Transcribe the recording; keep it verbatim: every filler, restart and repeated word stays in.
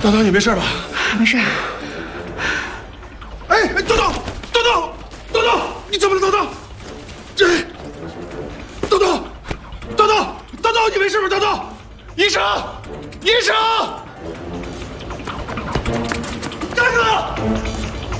豆豆，你没事吧？ 没事。 哎，豆豆，豆豆，豆豆，你怎么了，豆豆？这，豆豆，豆豆，豆豆，你没事吧？豆豆，医生，医生，大哥。